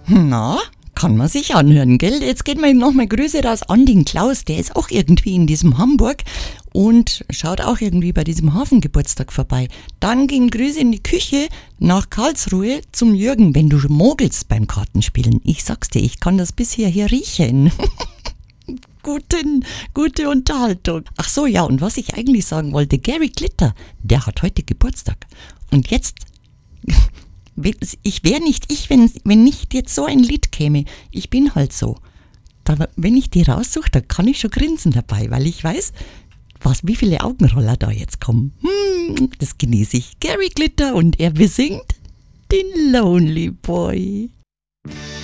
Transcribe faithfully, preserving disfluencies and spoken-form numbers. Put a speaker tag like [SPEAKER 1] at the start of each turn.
[SPEAKER 1] Na, kann man sich anhören, gell? Jetzt geht mal nochmal Grüße raus an den Klaus, der ist auch irgendwie in diesem Hamburg und schaut auch irgendwie bei diesem Hafengeburtstag vorbei. Dann gehen Grüße in die Küche nach Karlsruhe zum Jürgen, wenn du mogelst beim Kartenspielen. Ich sag's dir, ich kann das bisher hier riechen. Guten, gute Unterhaltung. Ach so, ja, und was ich eigentlich sagen wollte, Gary Glitter, der hat heute Geburtstag. Und jetzt, ich wäre nicht ich, wenn, wenn nicht jetzt so ein Lied käme. Ich bin halt so. Da, wenn ich die raussuche, da kann ich schon grinsen dabei, weil ich weiß, was, wie viele Augenroller da jetzt kommen. Hm, das genieße ich. Gary Glitter und er besingt den Lonely Boy.